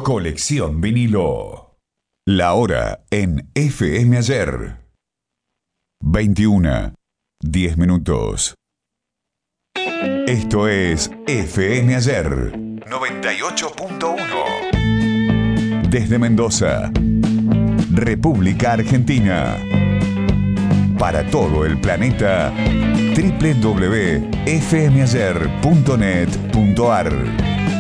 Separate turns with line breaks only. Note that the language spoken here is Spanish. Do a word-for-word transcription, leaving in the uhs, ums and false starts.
Colección vinilo. La hora en F M Ayer. veintiuna, diez minutos. Esto es F M Ayer noventa y ocho punto uno. Desde Mendoza, República Argentina. Para todo el planeta, doble u doble u doble u punto f m ayer punto net punto a r.